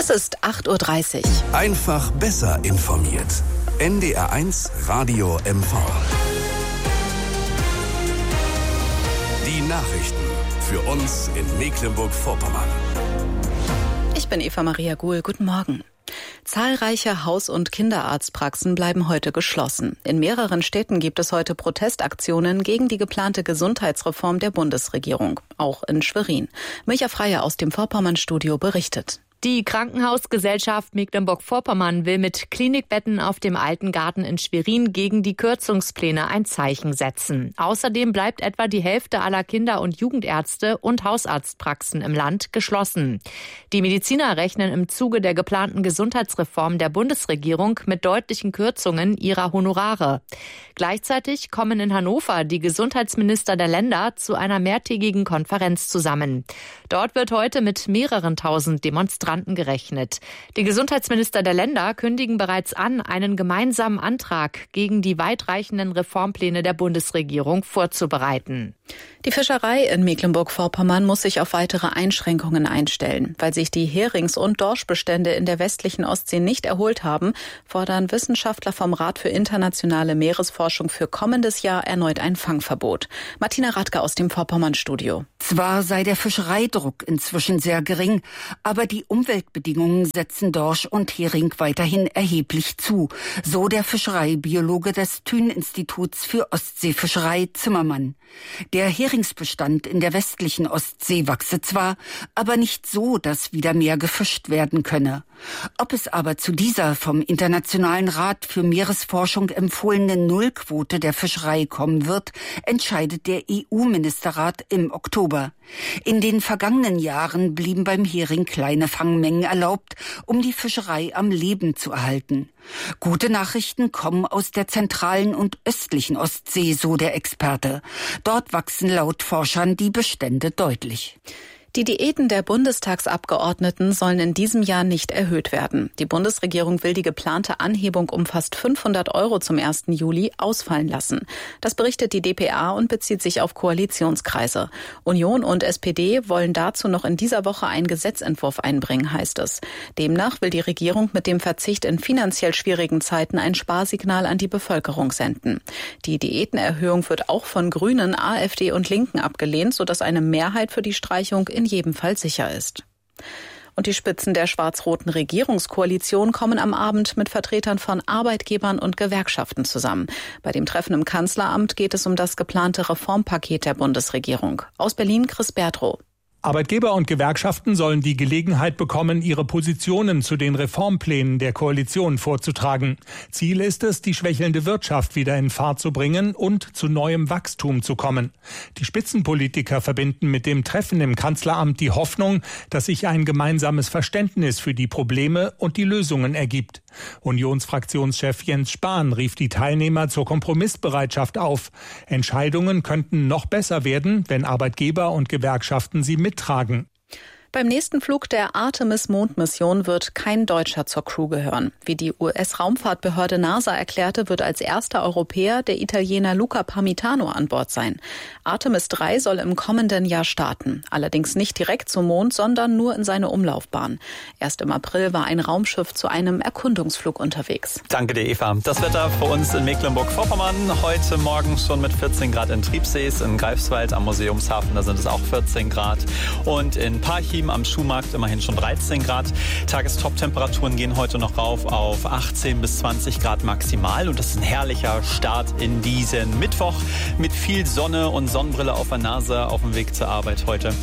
Es ist 8:30 Uhr. Einfach besser informiert. NDR1 Radio MV. Die Nachrichten für uns in Mecklenburg-Vorpommern. Ich bin Eva Maria Guhl. Guten Morgen. Zahlreiche Haus- und Kinderarztpraxen bleiben heute geschlossen. In mehreren Städten gibt es heute Protestaktionen gegen die geplante Gesundheitsreform der Bundesregierung. Auch in Schwerin. Mirja Freier aus dem Vorpommern-Studio berichtet. Die Krankenhausgesellschaft Mecklenburg-Vorpommern will mit Klinikbetten auf dem Alten Garten in Schwerin gegen die Kürzungspläne ein Zeichen setzen. Außerdem bleibt etwa die Hälfte aller Kinder- und Jugendärzte und Hausarztpraxen im Land geschlossen. Die Mediziner rechnen im Zuge der geplanten Gesundheitsreform der Bundesregierung mit deutlichen Kürzungen ihrer Honorare. Gleichzeitig kommen in Hannover die Gesundheitsminister der Länder zu einer mehrtägigen Konferenz zusammen. Dort wird heute mit mehreren tausend Demonstranten gerechnet. Die Gesundheitsminister der Länder kündigen bereits an, einen gemeinsamen Antrag gegen die weitreichenden Reformpläne der Bundesregierung vorzubereiten. Die Fischerei in Mecklenburg-Vorpommern muss sich auf weitere Einschränkungen einstellen. Weil sich die Herings- und Dorschbestände in der westlichen Ostsee nicht erholt haben, fordern Wissenschaftler vom Rat für internationale Meeresforschung für kommendes Jahr erneut ein Fangverbot. Martina Radke aus dem Vorpommern-Studio. Zwar sei der Fischereidruck inzwischen sehr gering, aber die Umweltbedingungen setzen Dorsch und Hering weiterhin erheblich zu, so der Fischereibiologe des Thün-Instituts für Ostseefischerei Zimmermann. Der Heringsbestand in der westlichen Ostsee wachse zwar, aber nicht so, dass wieder mehr gefischt werden könne. Ob es aber zu dieser vom Internationalen Rat für Meeresforschung empfohlenen Nullquote der Fischerei kommen wird, entscheidet der EU-Ministerrat im Oktober. In den vergangenen Jahren blieben beim Hering kleine Fangmengen erlaubt, um die Fischerei am Leben zu erhalten. Gute Nachrichten kommen aus der zentralen und östlichen Ostsee, so der Experte. Dort wachsen laut Forschern die Bestände deutlich. Die Diäten der Bundestagsabgeordneten sollen in diesem Jahr nicht erhöht werden. Die Bundesregierung will die geplante Anhebung um fast 500 € zum 1. Juli ausfallen lassen. Das berichtet die dpa und bezieht sich auf Koalitionskreise. Union und SPD wollen dazu noch in dieser Woche einen Gesetzentwurf einbringen, heißt es. Demnach will die Regierung mit dem Verzicht in finanziell schwierigen Zeiten ein Sparsignal an die Bevölkerung senden. Die Diätenerhöhung wird auch von Grünen, AfD und Linken abgelehnt, sodass eine Mehrheit für die Streichung in jedem Fall sicher ist. Und die Spitzen der schwarz-roten Regierungskoalition kommen am Abend mit Vertretern von Arbeitgebern und Gewerkschaften zusammen. Bei dem Treffen im Kanzleramt geht es um das geplante Reformpaket der Bundesregierung. Aus Berlin Chris Bertrow. Arbeitgeber und Gewerkschaften sollen die Gelegenheit bekommen, ihre Positionen zu den Reformplänen der Koalition vorzutragen. Ziel ist es, die schwächelnde Wirtschaft wieder in Fahrt zu bringen und zu neuem Wachstum zu kommen. Die Spitzenpolitiker verbinden mit dem Treffen im Kanzleramt die Hoffnung, dass sich ein gemeinsames Verständnis für die Probleme und die Lösungen ergibt. Unionsfraktionschef Jens Spahn rief die Teilnehmer zur Kompromissbereitschaft auf. Entscheidungen könnten noch besser werden, wenn Arbeitgeber und Gewerkschaften sie mittragen. Beim nächsten Flug der Artemis-Mondmission wird kein Deutscher zur Crew gehören. Wie die US-Raumfahrtbehörde NASA erklärte, wird als erster Europäer der Italiener Luca Parmitano an Bord sein. Artemis 3 soll im kommenden Jahr starten. Allerdings nicht direkt zum Mond, sondern nur in seine Umlaufbahn. Erst im April war ein Raumschiff zu einem Erkundungsflug unterwegs. Danke dir, Eva. Das Wetter für uns in Mecklenburg-Vorpommern. Heute Morgen schon mit 14 Grad in Triebsees, in Greifswald am Museumshafen, da sind es auch 14 Grad. Und in Parchim am Schuhmarkt immerhin schon 13 Grad. Tagestop-Temperaturen gehen heute noch rauf auf 18 bis 20 Grad maximal. Und das ist ein herrlicher Start in diesen Mittwoch mit viel Sonne und Sonnenbrille auf der Nase auf dem Weg zur Arbeit heute.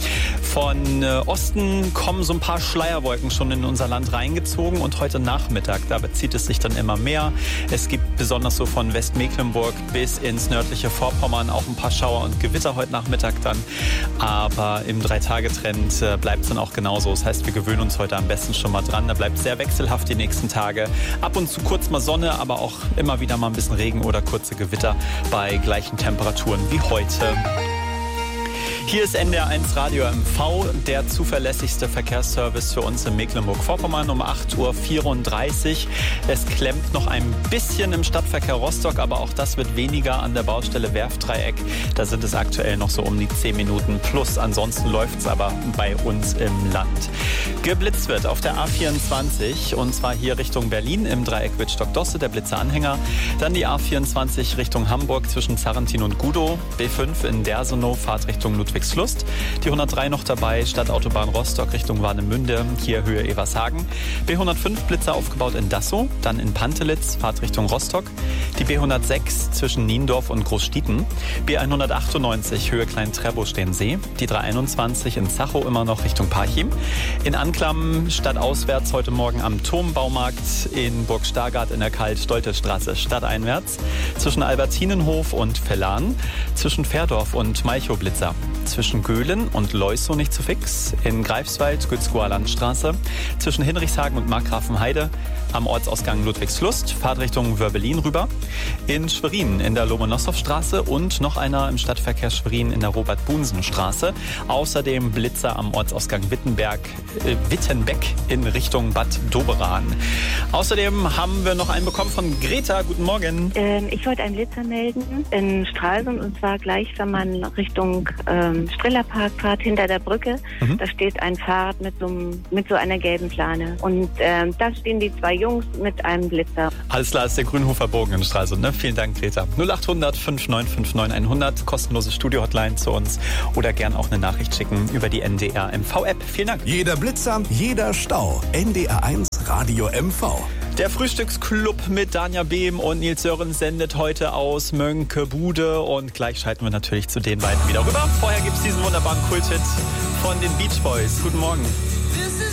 Von Osten kommen so ein paar Schleierwolken schon in unser Land reingezogen und heute Nachmittag, da bezieht es sich dann immer mehr. Es gibt besonders so von Westmecklenburg bis ins nördliche Vorpommern auch ein paar Schauer und Gewitter heute Nachmittag dann. Aber im 3-Tage-Trend bleibt es dann auch genauso. Das heißt, wir gewöhnen uns heute am besten schon mal dran. Da bleibt sehr wechselhaft die nächsten Tage. Ab und zu kurz mal Sonne, aber auch immer wieder mal ein bisschen Regen oder kurze Gewitter bei gleichen Temperaturen wie heute. Hier ist NDR1 Radio MV, der zuverlässigste Verkehrsservice für uns in Mecklenburg-Vorpommern um 8:34 Uhr. Es klemmt noch ein bisschen im Stadtverkehr Rostock, aber auch das wird weniger an der Baustelle Werftdreieck. Da sind es aktuell noch so um die 10 Minuten plus. Ansonsten läuft es aber bei uns im Land. Geblitzt wird auf der A24 und zwar hier Richtung Berlin im Dreieck Wittstock-Dosse, der Blitzeranhänger. Dann die A24 Richtung Hamburg zwischen Zarrentin und Gudow. B5 in Dersenow, Fahrtrichtung Ludwigslust. Die 103 noch dabei, Stadtautobahn Rostock Richtung Warnemünde, hier Höhe Evershagen. B105 Blitzer aufgebaut in Dassow, dann in Pantelitz, Fahrtrichtung Rostock. Die B106 zwischen Niendorf und Großstieten. B198 Höhe Klein-Trebow-Stehensee. Die 321 in Zachow immer noch Richtung Parchim. In Anklam stadtauswärts heute Morgen am Turmbaumarkt in Burg Stargard in der Karl-Stolte-Straße stadteinwärts. Zwischen Albertinenhof und Vellan. Zwischen Fährdorf und Malchow Blitzer. Zwischen Göhlen und Leusow nicht zu fix. In Greifswald Gützkower Landstraße. Zwischen Hinrichshagen und Markgrafenheide. Am Ortsausgang Ludwigslust. Fahrtrichtung Wörbelin rüber. In Schwerin in der Lomonossow-Straße und noch einer im Stadtverkehr Schwerin in der Robert-Bunsen-Straße. Außerdem Blitzer am Ortsausgang Wittenbeck in Richtung Bad Doberan. Außerdem haben wir noch einen bekommen von Greta. Guten Morgen. Ich wollte einen Blitzer melden in Stralsund und zwar gleich, wenn man Richtung Strillerpark fährt, hinter der Brücke. Da steht ein Fahrrad mit so einer gelben Plane. Und da stehen die zwei Jungs mit einem Blitzer. Alles klar, ist der Grünhofer Bogen in Stralsund. Ne? Vielen Dank, Greta. 0800 5959 100, kostenlose Studio-Hotline zu uns oder gern auch eine Nachricht schicken über die NDR MV-App. Vielen Dank. Jeder Blitzer, jeder Stau. NDR1 Radio MV. Der Frühstücksclub mit Danja Behm und Nils Sörens sendet heute aus Mönckebude und gleich schalten wir natürlich zu den beiden wieder rüber. Vorher gibt es diesen wunderbaren Kulthit von den Beach Boys. Guten Morgen.